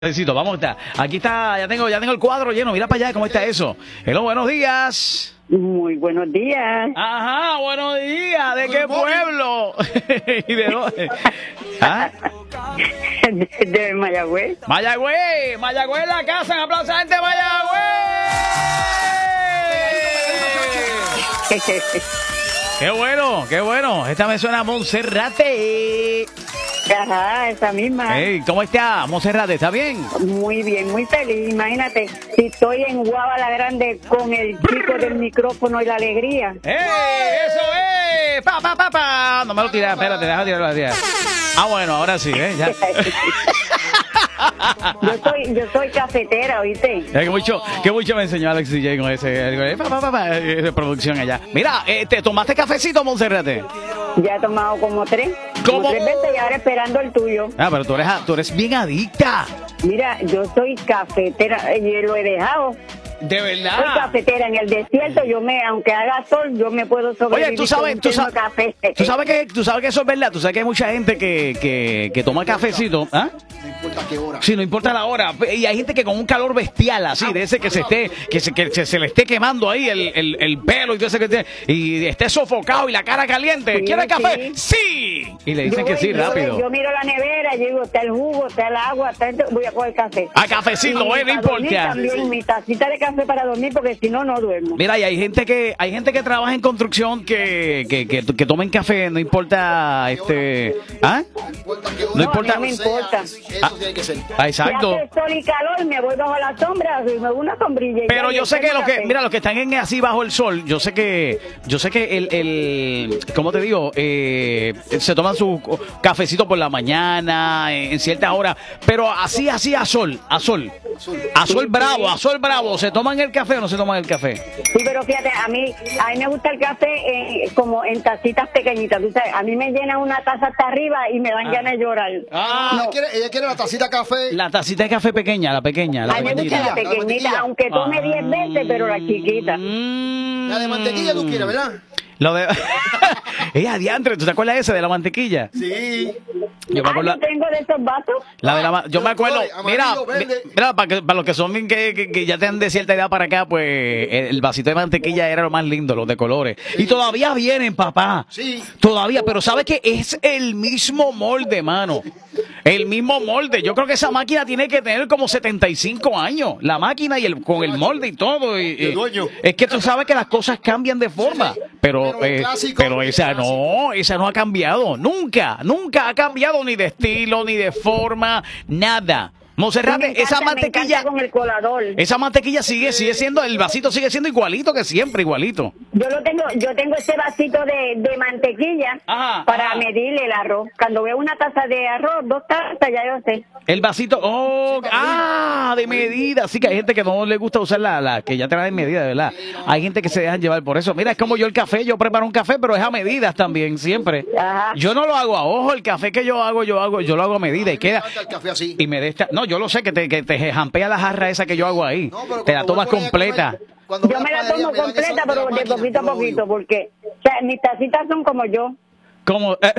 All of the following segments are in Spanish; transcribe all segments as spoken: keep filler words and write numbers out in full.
Necesito, vamos a estar. Aquí está, ya tengo, ya tengo el cuadro lleno. Mira para allá cómo está eso. Hello, buenos días. Muy buenos días. Ajá, buenos días. ¿De qué pueblo? ¿Y de dónde? ¿Ah? De, de Mayagüez. Mayagüez, Mayagüez la casa, en aplauso a gente de Mayagüez. Qué bueno, qué bueno. Esta me suena a Monserrate. Ajá, esa misma. Hey, ¿cómo está, Monserrate? ¿Está bien? Muy bien, muy feliz. Imagínate, si estoy en Guava la Grande con el chico del micrófono y la alegría. ¡Ey! ¡Eso es! ¡Pa, pa, pa, pa! No me lo tiras, espérate, déjame tirarlo a tirar. Ah, bueno, ahora sí, ¿eh? Ya. Yo soy, yo soy cafetera, ¿oíste? Que mucho, que mucho me enseñó Alex D J con ese, pa, pa, pa, pa, esa producción allá. Mira, eh, ¿te tomaste cafecito, Monserrate? Ya he tomado como tres. ¿Cómo? Como tres veces y ahora esperando el tuyo. Ah, pero tú eres, tú eres bien adicta. Mira, yo soy cafetera y lo he dejado. De verdad. Soy cafetera en el desierto. Yo me, aunque haga sol, yo me puedo sobrevivir. Oye, tú sabes, tú sabes, café. tú sabes que, tú sabes que eso es verdad. Tú sabes que hay mucha gente que, que, que toma cafecito. ¿Ah? No importa qué hora. Sí, no importa la hora. Y hay gente que con un calor bestial así, de ese que se esté, que se, que se, se le esté quemando ahí el, el, el pelo y todo ese que esté, y esté sofocado y la cara caliente. Sí, ¿Quiere café? sí. Sí. Y le dicen Yo que voy- sí, yo rápido. voy- Yo, miro la nevera, yo digo, está el jugo, está el agua, está el... voy a coger café. A cafecito, Y bueno, no para dormir importa. también mi tacita de café para dormir, porque si no, no duermo. Mira, y hay gente que hay gente que trabaja en construcción que, que, que, que tomen café, no importa este, ¿ah? No importa qué hora. No importa. No me importa. Eso Ah. tiene que ser. Ah, Si exacto. hace sol y calor, me voy bajo la sombra, y me doy una sombrilla. y Pero ya, yo y sé que tomo los que, café. mira, los que están en así bajo el sol, yo sé que, yo sé que el, el ¿cómo te digo? Eh, se toman su cafecito por la mañana, en ciertas horas, pero así, así a sol, a sol, a sol bravo, a sol bravo, ¿se toman el café o no se toman el café? Sí, pero fíjate, a mí, a mí me gusta el café eh, como en tacitas pequeñitas. Tú sabes, a mí me llena una taza hasta arriba y me dan Ah. ganas de llorar. Ah, Ella, quiere, ella quiere la tacita de café. la tacita de café pequeña, la pequeña, la A mí me gusta pequeñita. la La pequeñita, mantequilla. aunque tome diez veces, pero la chiquita. Mm. La de mantequilla tú quieres, ¿verdad? Lo de... ¡Eh, adiantre! ¿Tú te acuerdas de ese, de la mantequilla? Sí. Yo me Ah, acuerdo... yo tengo de esos vasos. La de la, ma- yo me acuerdo, Amarillo, mira, verde. mi- mira para, que, para los que son que, que, que ya tengan de cierta edad para acá, pues el, el vasito de mantequilla era lo más lindo, los de colores. Y todavía vienen, papá. Sí. Todavía, pero ¿sabes qué? Es el mismo molde, mano. El mismo molde. Yo creo que esa máquina tiene que tener como setenta y cinco años. La máquina y el con el molde y todo. Y, Y el dueño. Es que tú sabes que las cosas cambian de forma. Pero, Pero el eh, clásico, pero el esa clásico. no, esa no ha cambiado. Nunca, nunca ha cambiado ni de estilo, ni de forma, nada. Me Monserrate, encanta, esa me mantequilla, encanta con el colador. esa mantequilla sigue, sigue siendo, el vasito sigue siendo igualito que siempre, igualito. Yo lo tengo, yo tengo ese vasito de, de mantequilla Ajá, para ajá. medirle el arroz. Cuando veo una taza de arroz, dos tazas, ya yo sé. El vasito, oh, ah, de medida. Sí que hay gente que no le gusta usar la, la que ya te la de medida, de verdad. Hay gente que se dejan llevar por eso. Mira, es como yo el café, yo preparo un café, pero es a medidas también, siempre. Ajá. Yo no lo hago a ojo, el café que yo hago, yo hago, yo lo hago a medida y queda. Me encanta el café así. Y me de esta, no, yo lo sé que te, que te jampea la jarra esa que yo hago ahí. No, pero Te la cuando tomas voy por ahí a completa. comer, cuando Yo voy a me la panadería, tomo me dan completa, esa pero de máquina, poquito a yo lo poquito, odio. porque o sea, mis tacitas son como yo. Como eh,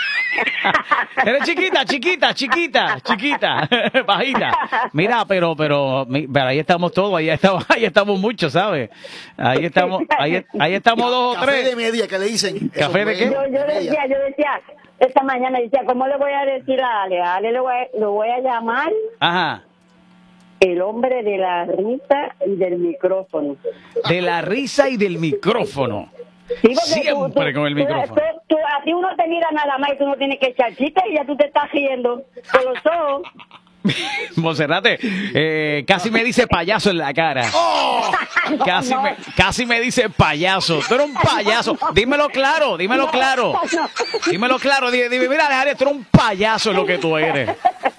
eres chiquita, chiquita, chiquita, chiquita, bajita. Mira, pero, pero, mi- pero ahí estamos todos, ahí estamos, ahí estamos muchos, ¿sabes? Ahí estamos, ahí, ahí estamos dos o Café de tres. media que le dicen. ¿Café de qué? Yo, yo decía, yo decía, esta mañana decía, ¿cómo le voy a decir a Ale? A Ale le voy a, lo voy a llamar Ajá. el hombre de la risa y del micrófono. De la risa y del micrófono. Sí, porque Siempre con el tú- micrófono. tú- tú- a ti uno te mira nada más y tú no tienes que echar chistes y ya tú te estás riendo con los ojos. Monserrate, eh, casi me dice payaso en la cara. Casi, no. me, casi me dice payaso. Tú eres un payaso. Dímelo claro, dímelo claro. Dímelo claro. Dime, dime, mira, Alejandro, tú eres un payaso lo que tú eres.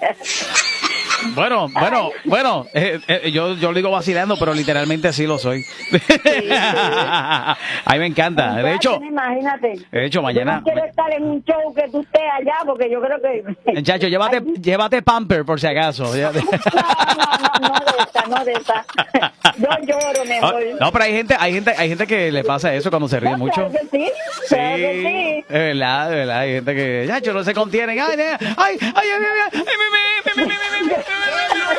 Bueno, bueno, bueno, eh, eh, yo, yo lo digo vacilando, pero literalmente así lo soy. A mí me encanta. De hecho, Imagínate. de hecho, mañana- Yo no quiero estar en un show que tú estés allá porque yo creo que... muchacho, llévate, llévate Pamper por si acaso. No, no, no, no de esta, no de esa. Yo lloro mejor. No, no, pero hay gente, hay gente, hay gente que le pasa eso cuando se ríe No, mucho. claro que sí, claro que sí. Es verdad, es verdad. Hay gente que, ya, yo no se contienen. Ay, ay, ay, ay, ay, ay, ay, ay, ay, ay, ay, ay, ay, ay, ay, ay, ay, ay, ay, ay,